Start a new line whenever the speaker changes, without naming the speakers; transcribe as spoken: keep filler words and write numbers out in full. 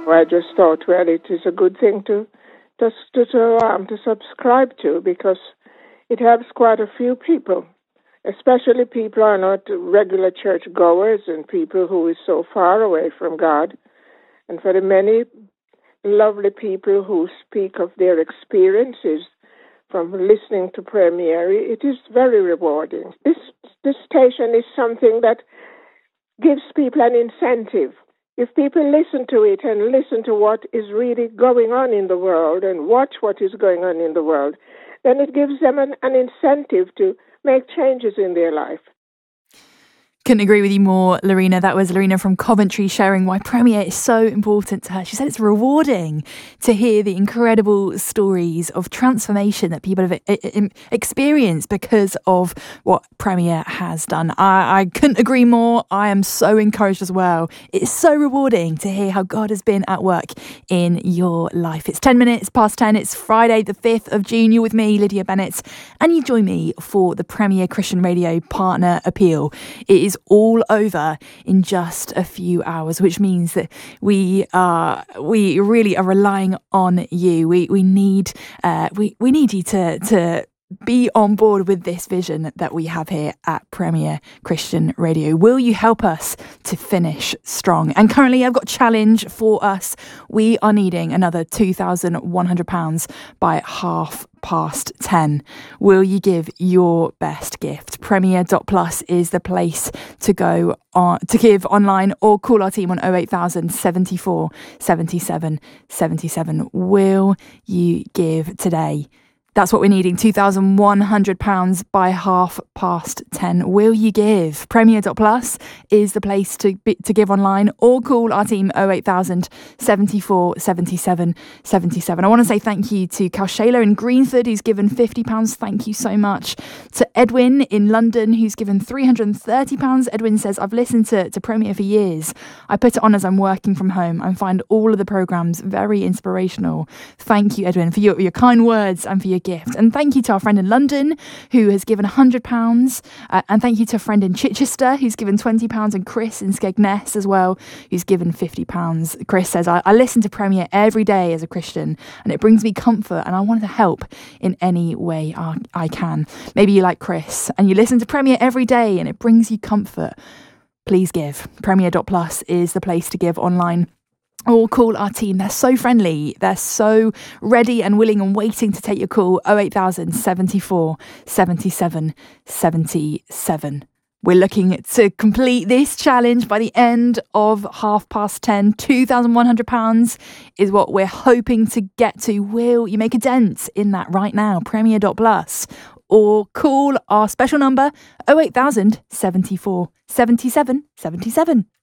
I just thought, well, it is a good thing to to to, to, um, to subscribe to, because it helps quite a few people, especially people who are not regular church goers and people who is so far away from God. And for the many lovely people who speak of their experiences from listening to Premier, it is very rewarding. This this station is something that gives people an incentive. If people listen to it and listen to what is really going on in the world and watch what is going on in the world, then it gives them an, an incentive to make changes in their life.
Couldn't agree with you more, Lorena. That was Lorena from Coventry sharing why Premier is so important to her. She said it's rewarding to hear the incredible stories of transformation that people have experienced because of what Premier has done. I, I couldn't agree more. I am so encouraged as well. It's so rewarding to hear how God has been at work in your life. It's ten minutes past ten. It's Friday, the fifth of June. You're with me, Lydia Bennett, and you join me for the Premier Christian Radio Partner Appeal. It is all over in just a few hours, which means that we are we really are relying on you. We we need uh, we we need you to to. be on board with this vision that we have here at Premier Christian Radio. Will you help us to finish strong? And currently I've got a challenge for us. We are needing another two thousand one hundred pounds by half past ten. Will you give your best gift? Premier dot plus is the place to go on to give online, or call our team on oh eight thousand seventy-four seventy-seven seventy-seven. Will you give today? That's what we're needing, two thousand one hundred pounds by half past ten. Will you give? Premier dot plus is the place to be, to give online, or call our team oh eight thousand seventy-four seventy-seven seventy-seven. I want to say thank you to Calshayla in Greenford, who's given fifty pounds. Thank you so much. To Edwin in London, who's given three hundred thirty pounds. Edwin says, I've listened to, to Premier for years. I put it on as I'm working from home. I find all of the programmes very inspirational. Thank you, Edwin, for your, your kind words and for your gift. And thank you to our friend in London who has given one hundred pounds, uh, and thank you to a friend in Chichester who's given twenty pounds, and Chris in Skegness as well who's given fifty pounds. Chris says, I, I listen to Premier every day as a Christian and it brings me comfort, and I want to help in any way I, I can. Maybe you like Chris and you listen to Premier every day and it brings you comfort. Please give. Premier dot plus is the place to give online, or call our team. They're so friendly. They're so ready and willing and waiting to take your call. oh eight thousand seventy-four seventy-seven seventy-seven. We're looking to complete this challenge by the end of half past ten. two thousand one hundred pounds is what we're hoping to get to. Will you make a dent in that right now? Premier dot plus, or call our special number oh eight thousand seventy-four seventy-seven seventy-seven.